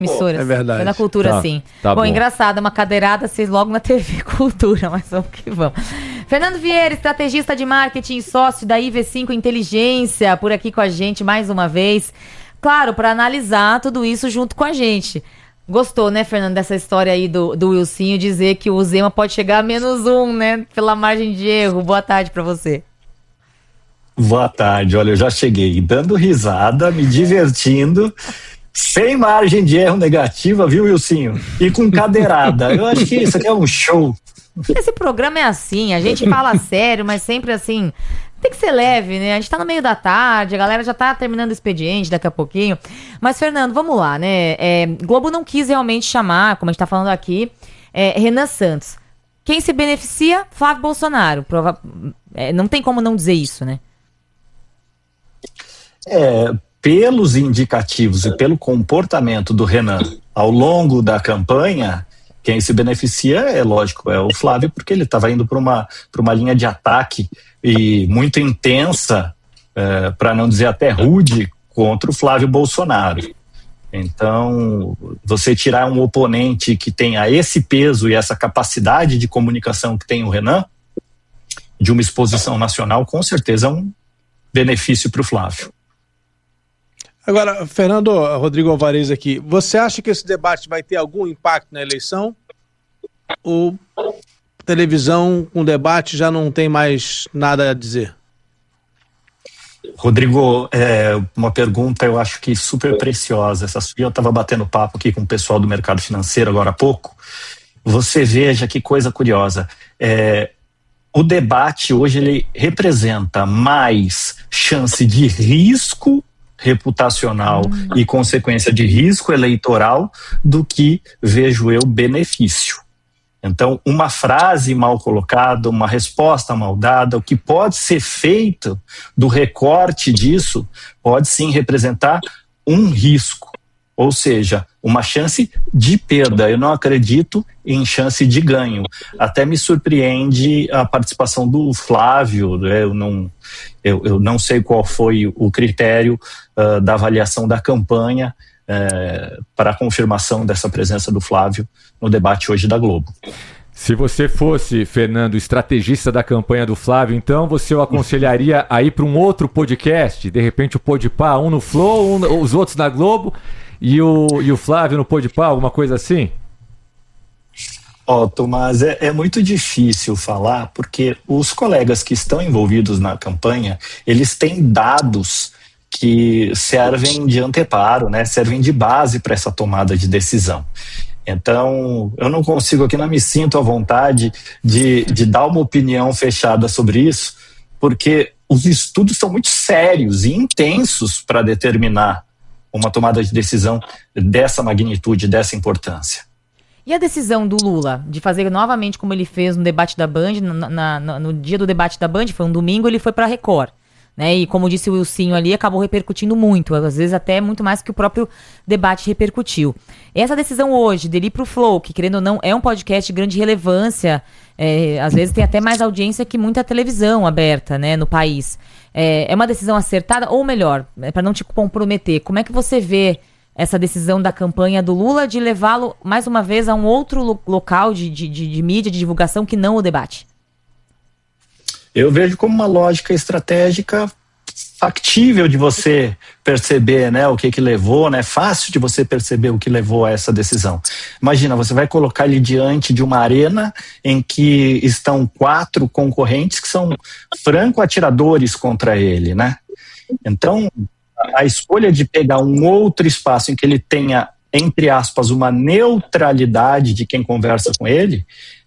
Emissoras. É verdade. Foi na Cultura, sim. Bom, engraçado, uma cadeirada, vocês logo na TV Cultura, mas vamos que vamos. Fernando Vieira, estrategista de marketing e sócio da IV5 Inteligência, por aqui com a gente mais uma vez. Claro, para analisar tudo isso junto com a gente. Gostou, né, Fernando, dessa história aí do Wilsinho dizer que o Zema pode chegar a -1, né, pela margem de erro. Boa tarde para você. Boa tarde, olha, eu já cheguei dando risada, me divertindo, sem margem de erro negativa, viu, Wilsinho? E com cadeirada. Eu acho que isso aqui é um show. Esse programa é assim, a gente fala sério, mas sempre assim, tem que ser leve, né? A gente tá no meio da tarde, a galera já tá terminando o expediente daqui a pouquinho. Mas, Fernando, vamos lá, né? Globo não quis realmente chamar, como a gente tá falando aqui, Renan Santos. Quem se beneficia? Flávio Bolsonaro. Não tem como não dizer isso, né? Pelos indicativos e pelo comportamento do Renan ao longo da campanha, quem se beneficia é lógico, é o Flávio, porque ele estava indo para uma linha de ataque e muito intensa, para não dizer até rude, contra o Flávio Bolsonaro. Então, você tirar um oponente que tenha esse peso e essa capacidade de comunicação que tem o Renan, de uma exposição nacional, com certeza é um benefício para o Flávio. Agora, Fernando, Rodrigo Alvarez aqui, você acha que esse debate vai ter algum impacto na eleição? Ou televisão com debate já não tem mais nada a dizer? Rodrigo, uma pergunta eu acho que super preciosa. Eu estava batendo papo aqui com o pessoal do mercado financeiro agora há pouco. Você veja que coisa curiosa. O debate hoje ele representa mais chance de risco reputacional e consequência de risco eleitoral do que, vejo eu, benefício. Então, uma frase mal colocada, uma resposta mal dada, o que pode ser feito do recorte disso pode sim representar um risco, ou seja, uma chance de perda. Eu não acredito em chance de ganho. Até me surpreende a participação do Flávio. Eu não sei qual foi o critério da avaliação da campanha para a confirmação dessa presença do Flávio no debate hoje da Globo. Se você fosse, Fernando, estrategista da campanha do Flávio, então você o aconselharia a ir para um outro podcast? De repente o Podpah, um no Flow, os outros na Globo, e o Flávio no Podpah, alguma coisa assim? Tomás, é muito difícil falar, porque os colegas que estão envolvidos na campanha, eles têm dados que servem de anteparo, né? Servem de base para essa tomada de decisão. Então, eu não consigo aqui, não me sinto à vontade de dar uma opinião fechada sobre isso, porque os estudos são muito sérios e intensos para determinar uma tomada de decisão dessa magnitude, dessa importância. E a decisão do Lula de fazer novamente como ele fez no debate da Band, no dia do debate da Band, foi um domingo, ele foi para a Record, né? E como disse o Wilsinho ali, acabou repercutindo muito, às vezes até muito mais que o próprio debate repercutiu. Essa decisão hoje dele ir para o Flow, que querendo ou não é um podcast de grande relevância, às vezes tem até mais audiência que muita televisão aberta, né, no país. É uma decisão acertada, ou melhor, para não te comprometer, como é que você vê essa decisão da campanha do Lula de levá-lo, mais uma vez, a um outro local de mídia, de divulgação, que não o debate? Eu vejo como uma lógica estratégica factível de você perceber, né, o que levou, né, fácil de você perceber o que levou a essa decisão. Imagina, você vai colocar ele diante de uma arena em que estão 4 concorrentes que são franco-atiradores contra ele, né? Então, a escolha de pegar um outro espaço em que ele tenha, entre aspas, uma neutralidade de quem conversa com ele,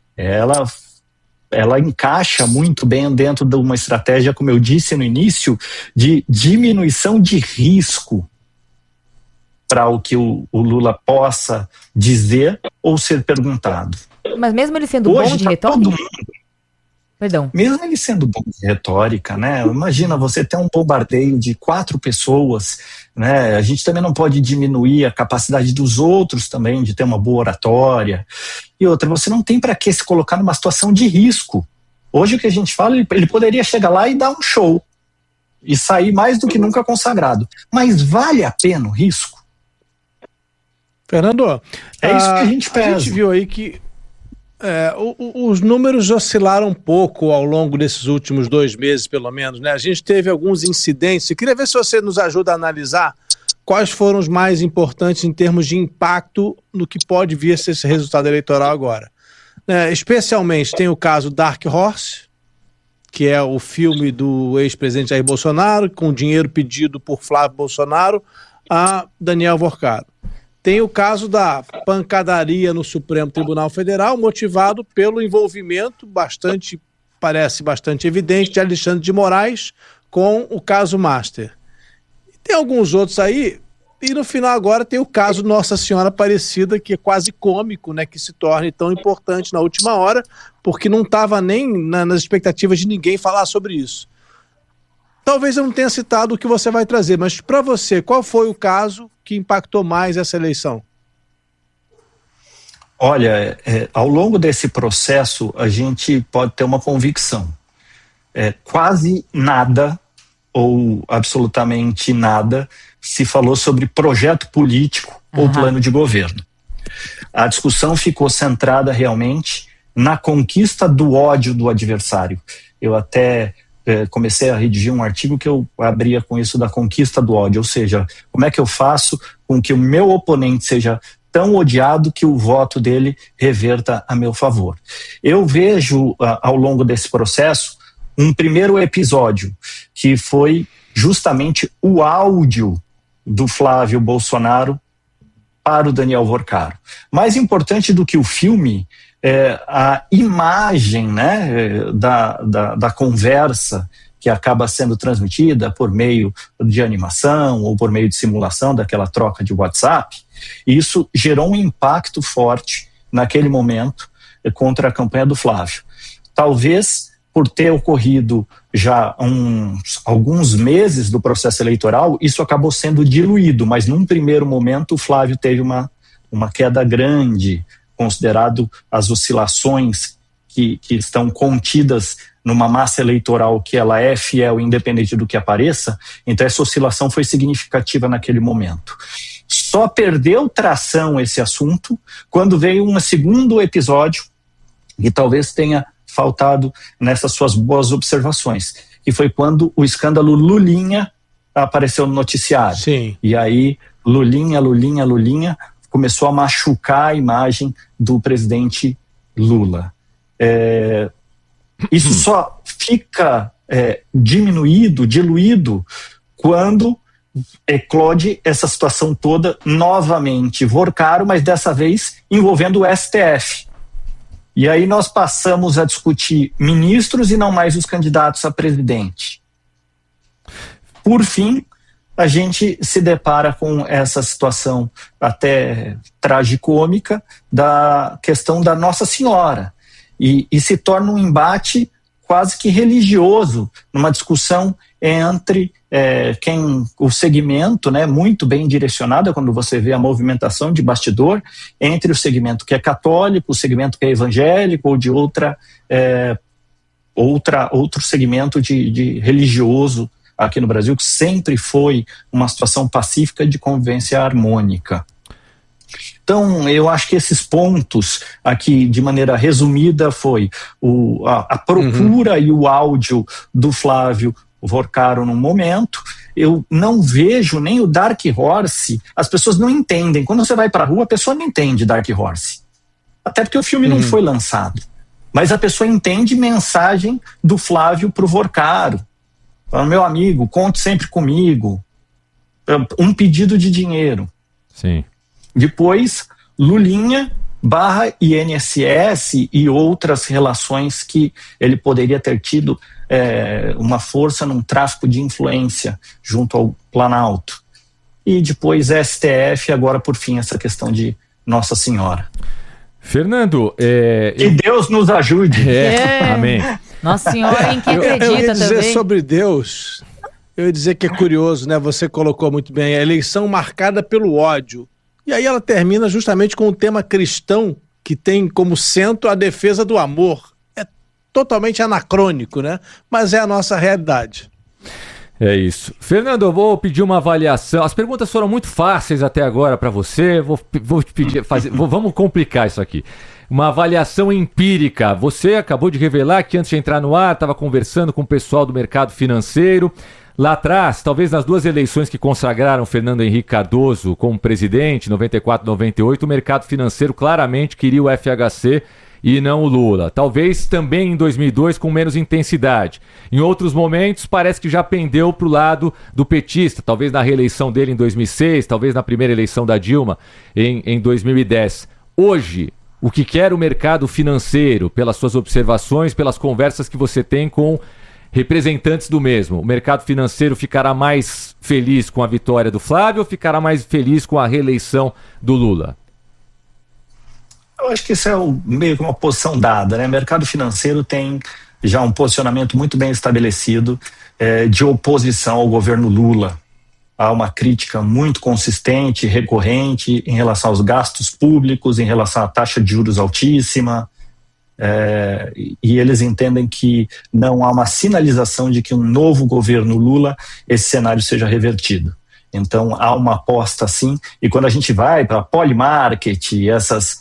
ela encaixa muito bem dentro de uma estratégia, como eu disse no início, de diminuição de risco para o que o Lula possa dizer ou ser perguntado. Mas mesmo ele sendo bom de retórica? Perdão. Mesmo ele sendo bom de retórica, né? Imagina você ter um bombardeio de 4 pessoas, né? A gente também não pode diminuir a capacidade dos outros também de ter uma boa oratória. E outra, você não tem para que se colocar numa situação de risco. Hoje o que a gente fala, ele poderia chegar lá e dar um show e sair mais do que nunca consagrado. Mas vale a pena o risco? Fernando, é isso que a gente pesa. A gente viu aí que os números oscilaram um pouco ao longo desses últimos 2 meses, pelo menos, né? A gente teve alguns incidentes. Eu queria ver se você nos ajuda a analisar quais foram os mais importantes em termos de impacto no que pode vir a ser esse resultado eleitoral agora. Especialmente tem o caso Dark Horse, que é o filme do ex-presidente Jair Bolsonaro, com dinheiro pedido por Flávio Bolsonaro a Daniel Vorcaro. Tem o caso da pancadaria no Supremo Tribunal Federal, motivado pelo envolvimento parece bastante evidente, de Alexandre de Moraes com o caso Master. Tem alguns outros aí, e no final agora tem o caso Nossa Senhora Aparecida, que é quase cômico, né, que se torne tão importante na última hora, porque não estava nem nas expectativas de ninguém falar sobre isso. Talvez eu não tenha citado o que você vai trazer, mas para você, qual foi o caso que impactou mais essa eleição? Olha, ao longo desse processo, a gente pode ter uma convicção. Quase nada, ou absolutamente nada, se falou sobre projeto político ou plano de governo. A discussão ficou centrada realmente na conquista do ódio do adversário. Eu até comecei a redigir um artigo que eu abria com isso da conquista do ódio, ou seja, como é que eu faço com que o meu oponente seja tão odiado que o voto dele reverta a meu favor. Eu vejo ao longo desse processo um primeiro episódio que foi justamente o áudio do Flávio Bolsonaro para o Daniel Vorcaro. Mais importante do que o filme, a imagem, né, da conversa que acaba sendo transmitida por meio de animação ou por meio de simulação daquela troca de WhatsApp. Isso gerou um impacto forte naquele momento contra a campanha do Flávio. Talvez por ter ocorrido já alguns meses do processo eleitoral, isso acabou sendo diluído, mas num primeiro momento o Flávio teve uma queda grande, considerado as oscilações que estão contidas numa massa eleitoral que ela é fiel, independente do que apareça. Então essa oscilação foi significativa naquele momento. Só perdeu tração esse assunto quando veio um segundo episódio, que talvez tenha faltado nessas suas boas observações, que foi quando o escândalo Lulinha apareceu no noticiário. Sim. E aí Lulinha começou a machucar a imagem do presidente Lula. Isso só fica diluído, quando eclode essa situação toda novamente, Vorcaro, mas dessa vez envolvendo o STF. E aí nós passamos a discutir ministros e não mais os candidatos a presidente. Por fim, a gente se depara com essa situação até tragicômica da questão da Nossa Senhora. E se torna um embate quase que religioso, numa discussão entre o segmento, né, muito bem direcionada, quando você vê a movimentação de bastidor, entre o segmento que é católico, o segmento que é evangélico, ou de outro segmento de religioso aqui no Brasil, que sempre foi uma situação pacífica de convivência harmônica. Então, eu acho que esses pontos aqui, de maneira resumida, foi a procura e o áudio do Flávio Vorcaro num momento. Eu não vejo nem o Dark Horse, as pessoas não entendem. Quando você vai para a rua, a pessoa não entende Dark Horse. Até porque o filme não foi lançado. Mas a pessoa entende mensagem do Flávio para o Vorcaro. Meu amigo, conte sempre comigo. Um pedido de dinheiro. Sim. Depois, Lulinha / INSS e outras relações que ele poderia ter tido uma força num tráfico de influência junto ao Planalto. E depois STF, agora por fim essa questão de Nossa Senhora. Fernando, que Deus nos ajude. Amém. Nossa Senhora, em que acredita eu ia dizer também. sobre Deus, eu ia dizer que é curioso, né? Você colocou muito bem, a eleição marcada pelo ódio. E aí ela termina justamente com o tema cristão, que tem como centro a defesa do amor. É totalmente anacrônico, né? Mas é a nossa realidade. É isso. Fernando, eu vou pedir uma avaliação. As perguntas foram muito fáceis até agora para você. Vou te pedir, vamos complicar isso aqui. Uma avaliação empírica. Você acabou de revelar que antes de entrar no ar estava conversando com o pessoal do mercado financeiro. Lá atrás, talvez nas 2 eleições que consagraram Fernando Henrique Cardoso como presidente, 94 e 98, o mercado financeiro claramente queria o FHC e não o Lula. Talvez também em 2002 com menos intensidade. Em outros momentos parece que já pendeu para o lado do petista, talvez na reeleição dele em 2006, talvez na primeira eleição da Dilma em 2010. Hoje, o que quer o mercado financeiro, pelas suas observações, pelas conversas que você tem com representantes do mesmo? O mercado financeiro ficará mais feliz com a vitória do Flávio ou ficará mais feliz com a reeleição do Lula? Eu acho que isso é meio que uma posição dada, né? O mercado financeiro tem já um posicionamento muito bem estabelecido de oposição ao governo Lula. Há uma crítica muito consistente, recorrente em relação aos gastos públicos, em relação à taxa de juros altíssima, e eles entendem que não há uma sinalização de que um novo governo Lula esse cenário seja revertido. Então há uma aposta sim, e quando a gente vai para a Polymarket, essas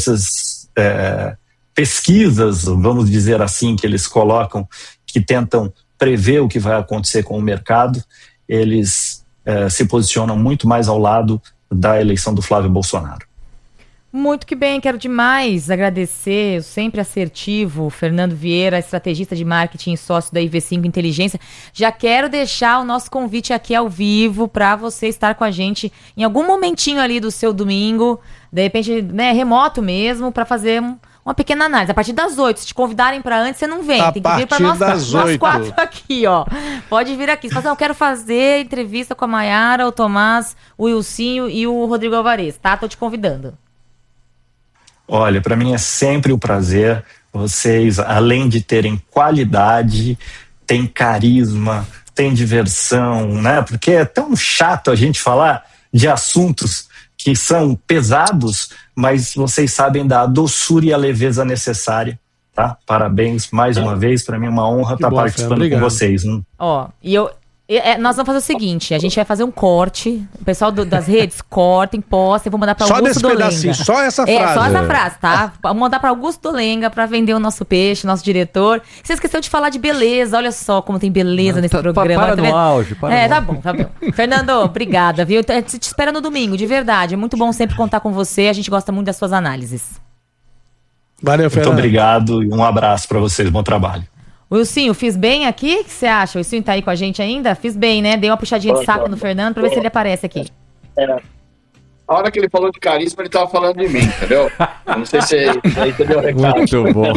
pesquisas, vamos dizer assim, que eles colocam, que tentam prever o que vai acontecer com o mercado, eles se posicionam muito mais ao lado da eleição do Flávio Bolsonaro. Muito que bem, quero demais agradecer o sempre assertivo Fernando Vieira, estrategista de marketing e sócio da IV5 Inteligência. Já quero deixar o nosso convite aqui ao vivo para você estar com a gente em algum momentinho ali do seu domingo, de repente, né, remoto mesmo, para fazer uma pequena análise. A partir das 8, se te convidarem para antes, você não vem. Tem que vir para nós 4 aqui, ó. Pode vir aqui. Você fala assim, eu quero fazer entrevista com a Maiara, o Tomás, o Wilsinho e o Rodrigo Alvarez, tá? Tô te convidando. Olha, para mim é sempre um prazer. Vocês, além de terem qualidade, têm carisma, têm diversão, né? Porque é tão chato a gente falar de assuntos que são pesados, mas vocês sabem da doçura e a leveza necessária, tá? Parabéns mais uma vez, para mim é uma honra estar participando com vocês. Ó, nós vamos fazer o seguinte, a gente vai fazer um corte, o pessoal das redes cortem, postem, eu vou mandar para Augusto Dolenga. Só essa frase. Só essa frase, tá? Vou mandar para Augusto Dolenga para vender o nosso peixe, nosso diretor. Você esqueceu de falar de beleza, olha só como tem beleza nesse programa. Para no auge. Tá bom. Fernando, obrigada, viu? A gente te espera no domingo, de verdade. É muito bom sempre contar com você, a gente gosta muito das suas análises. Valeu, Fernando. Muito obrigado e um abraço para vocês, bom trabalho. Wilsinho, fiz bem aqui? O que você acha? O Wilsinho tá aí com a gente ainda? Fiz bem, né? Dei uma puxadinha de saco no Fernando pra ver se ele aparece aqui. A hora que ele falou de carisma, ele tava falando de mim, entendeu? Não sei se aí entendeu o recado. Muito bom.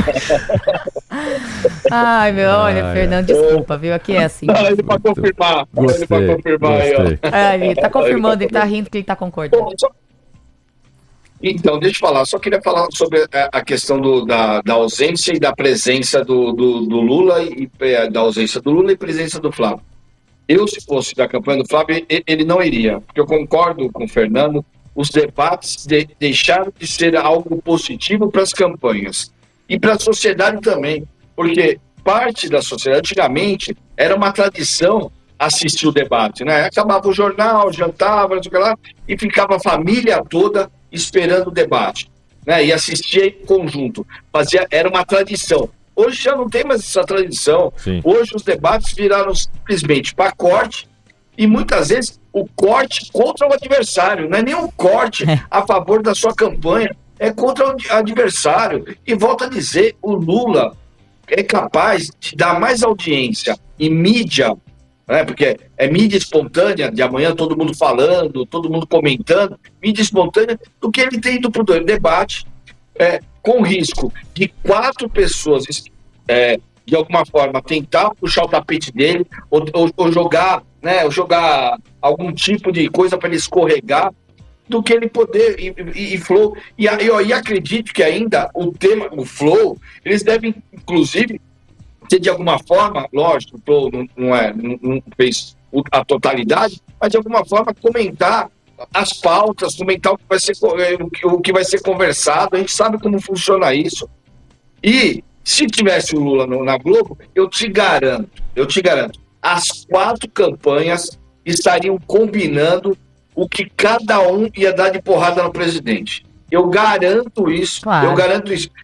Ai, olha, Fernando, desculpa, viu? Aqui é assim. Não, ele pra confirmar. Gostei. Aí, ó. Ele tá confirmando, ele tá rindo que ele tá concordando. Então, deixa eu falar. Só queria falar sobre a questão da ausência e da presença do Lula, e da ausência do Lula e presença do Flávio. Eu, se fosse da campanha do Flávio, ele não iria. Porque eu concordo com o Fernando, os debates deixaram de ser algo positivo para as campanhas. E para a sociedade também. Porque parte da sociedade, antigamente, era uma tradição assistir o debate, né? Acabava o jornal, jantava, não sei o que lá, e ficava a família toda esperando o debate, né? E assistia em conjunto. Era uma tradição. Hoje já não tem mais essa tradição. Sim. Hoje os debates viraram simplesmente pacote, e muitas vezes o corte contra o adversário. Não é nem um corte a favor da sua campanha, é contra o adversário. E volto a dizer, o Lula é capaz de dar mais audiência e mídia, né, porque é mídia espontânea, de amanhã todo mundo falando, todo mundo comentando, mídia espontânea, do que ele tem ido para o debate, com risco de 4 pessoas, de alguma forma, tentar puxar o tapete dele, ou jogar, né, ou jogar algum tipo de coisa para ele escorregar, do que ele poder e flow. E acredito que ainda o flow, eles devem, inclusive, ter de alguma forma, lógico, o flow não fez a totalidade, mas de alguma forma comentar as pautas, comentar o que vai ser conversado. A gente sabe como funciona isso. E se tivesse o Lula na Globo, eu te garanto, as 4 campanhas estariam combinando o que cada um ia dar de porrada no presidente. Eu garanto isso, Claro. eu garanto isso.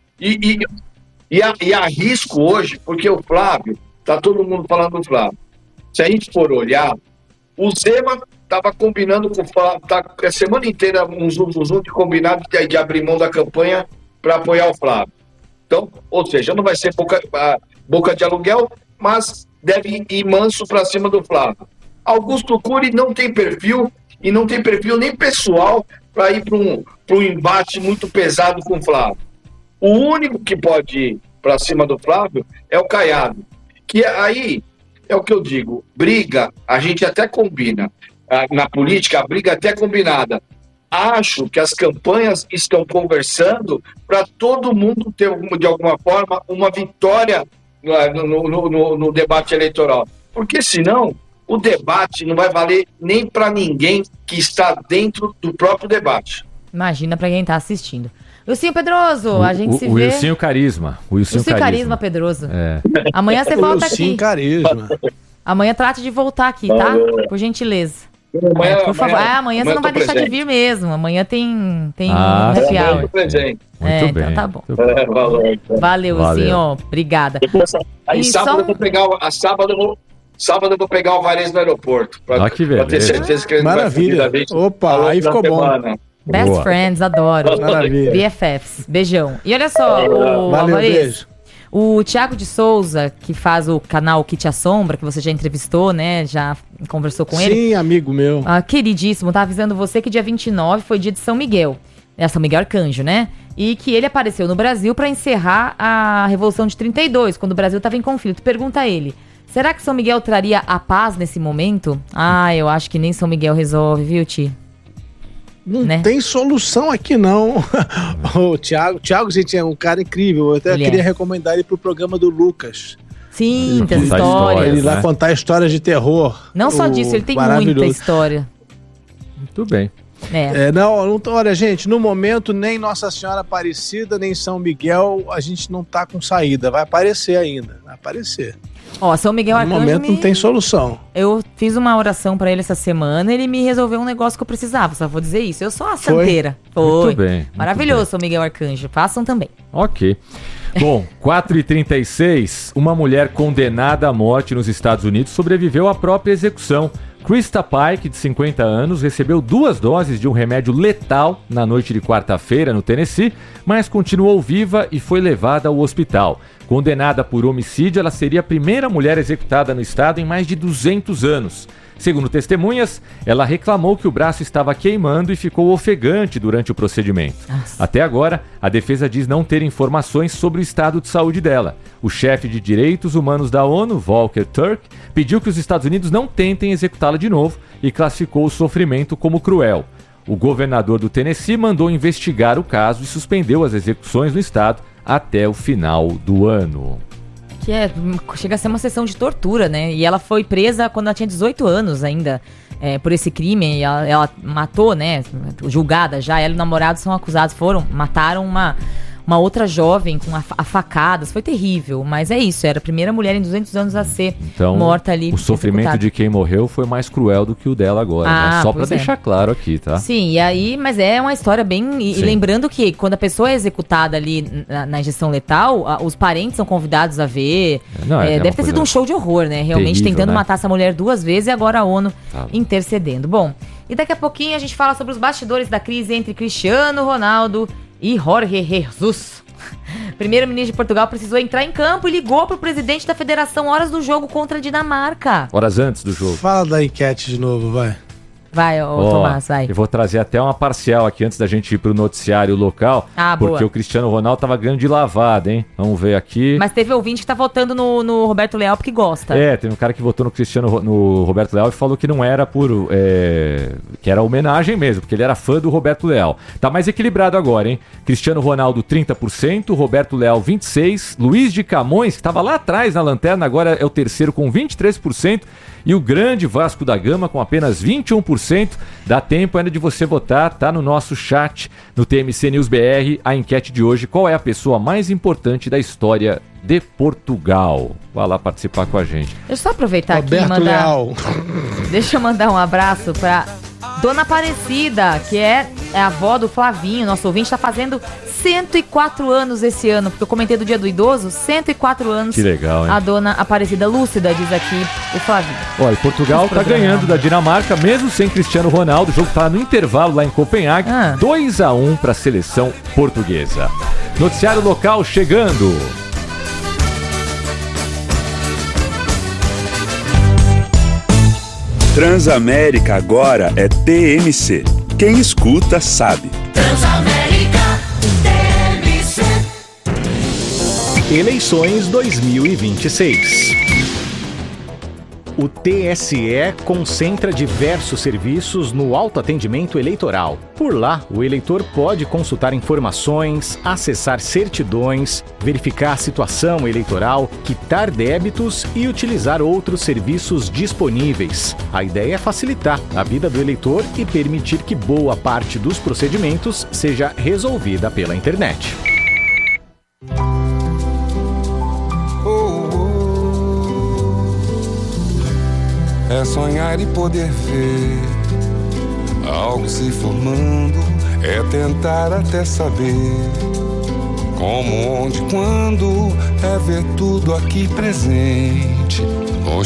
E arrisco hoje, porque o Flávio, tá todo mundo falando do Flávio. Se a gente for olhar, o Zema estava combinando com o Flávio, tá a semana inteira um zoom de combinado de abrir mão da campanha para apoiar o Flávio. Então, ou seja, não vai ser boca de aluguel, mas deve ir manso para cima do Flávio. Augusto Cury não tem perfil, e não tem perfil nem pessoal para ir para um embate muito pesado com o Flávio. O único que pode ir para cima do Flávio é o Caiado, que aí é o que eu digo, briga, a gente até combina, na política a briga até combinada. Acho que as campanhas estão conversando para todo mundo ter, de alguma forma, uma vitória no debate eleitoral. Porque senão o debate não vai valer nem para ninguém que está dentro do próprio debate. Imagina pra quem tá assistindo. Wilsinho Pedroso, a gente se O vê... Wilsinho Carisma. O Wilsinho Carisma Pedroso. É. Amanhã você volta Sim, aqui. carisma. Amanhã trate de voltar aqui, tá? Por gentileza. Por favor. Amanhã você não vai deixar de vir mesmo. Amanhã tem happy hour. Presente. Muito bem. Então tá bom. Muito bem. Valeu, Wilsinho. Obrigada. Aí E sábado só- eu vou pegar sábado eu vou pegar o Vares no aeroporto. Ah, que Pra ter beleza. certeza que ele não vai fugir Maravilha. da gente. Opa, ao longo aí da ficou bom. semana. Best Boa. friends, adoro. Maravilha. BFFs. Beijão. E olha só, o Valeu, Alvarez, beijo. o Thiago de Souza, que faz o canal Que Te Assombra, que você já entrevistou, né? Já conversou com ele. Sim, amigo meu. Queridíssimo, tá avisando você que dia 29 foi dia de São Miguel. São Miguel Arcanjo, né? E que ele apareceu no Brasil pra encerrar a Revolução de 32, quando o Brasil tava em conflito. Pergunta a ele, será que São Miguel traria a paz nesse momento? Eu acho que nem São Miguel resolve, viu, Ti? Não né? tem solução aqui, não. O Thiago, gente, é um cara incrível. Eu até Ele queria é. recomendar ele pro programa do Lucas. Sim, tem Contar histórias. Ele lá né? contar histórias de terror. Não só disso, ele tem muita Maravilhoso. história. Muito bem. Olha, gente, no momento, nem Nossa Senhora Aparecida, nem São Miguel, a gente não tá com saída. Vai aparecer ainda. Vai aparecer. Ó, São Miguel No Arcanjo momento não tem solução. Eu fiz uma oração pra ele essa semana, ele me resolveu um negócio que eu precisava, só vou dizer isso. Eu sou a santeira. Foi. Muito bem. muito Maravilhoso, bem. São Miguel Arcanjo. Façam também. Ok. Bom, 4h36, uma mulher condenada à morte nos Estados Unidos sobreviveu à própria execução. Krista Pike, de 50 anos, recebeu 2 doses de um remédio letal na noite de quarta-feira no Tennessee, mas continuou viva e foi levada ao hospital. Condenada por homicídio, ela seria a primeira mulher executada no estado em mais de 200 anos. Segundo testemunhas, ela reclamou que o braço estava queimando e ficou ofegante durante o procedimento. Nossa. Até agora, a defesa diz não ter informações sobre o estado de saúde dela. O chefe de direitos humanos da ONU, Volker Turk, pediu que os Estados Unidos não tentem executá-la de novo e classificou o sofrimento como cruel. O governador do Tennessee mandou investigar o caso e suspendeu as execuções no estado até o final do ano. Que chega a ser uma sessão de tortura, né? E ela foi presa quando ela tinha 18 anos ainda, por esse crime. E ela matou, né? Julgada já. Ela e o namorado são acusados, mataram uma outra jovem com facadas. Foi terrível, mas é isso. Era a primeira mulher em 200 anos a ser morta ali. O sofrimento executada. de quem morreu foi mais cruel do que o dela agora, né? Só pra pois é. deixar claro aqui, tá? Sim, e aí, mas é uma história bem... E Sim. lembrando que quando a pessoa é executada ali na injeção letal, os parentes são convidados a ver. Não, é deve uma ter sido coisa um show de horror, né? Realmente terrível, tentando né? matar essa mulher 2 vezes e agora a ONU Tá. intercedendo. Bom, e daqui a pouquinho a gente fala sobre os bastidores da crise entre Cristiano Ronaldo e Jorge Jesus. Primeiro-ministro de Portugal precisou entrar em campo e ligou pro presidente da federação horas do jogo contra a Dinamarca. Horas antes do jogo. Fala da enquete de novo, vai. Vai, Tomás, vai. Eu vou trazer até uma parcial aqui antes da gente ir pro noticiário local. Porque boa. o Cristiano Ronaldo tava ganhando de lavada, hein? Vamos ver aqui. Mas teve ouvinte que tá votando no Roberto Leal porque gosta. Teve um cara que votou no Roberto Leal e falou que não era que era homenagem mesmo, porque ele era fã do Roberto Leal. Tá mais equilibrado agora, hein? Cristiano Ronaldo 30%, Roberto Leal 26%, Luiz de Camões, que tava lá atrás na lanterna, agora é o terceiro com 23%, e o grande Vasco da Gama com apenas 21%. 10%. Dá tempo ainda de você votar, tá no nosso chat, no TMC News BR, a enquete de hoje. Qual é a pessoa mais importante da história de Portugal? Vá lá participar com a gente. Deixa eu só aproveitar Roberto aqui e mandar... Leal. Deixa eu mandar um abraço pra Dona Aparecida, que é a avó do Flavinho, nosso ouvinte, está fazendo 104 anos esse ano, porque eu comentei do Dia do Idoso, 104 anos. Que legal, hein? A Dona Aparecida Lúcida, diz aqui o Flavinho. Olha, Portugal tá ganhando da Dinamarca, mesmo sem Cristiano Ronaldo. O jogo tá no intervalo lá em Copenhague, 2-1 para a seleção portuguesa. Noticiário local chegando. Transamérica agora é TMC. Quem escuta sabe. Transamérica TMC. Eleições 2026. O TSE concentra diversos serviços no autoatendimento eleitoral. Por lá, o eleitor pode consultar informações, acessar certidões, verificar a situação eleitoral, quitar débitos e utilizar outros serviços disponíveis. A ideia é facilitar a vida do eleitor e permitir que boa parte dos procedimentos seja resolvida pela internet. É sonhar e poder ver algo se formando, é tentar até saber como, onde, quando, é ver tudo aqui presente.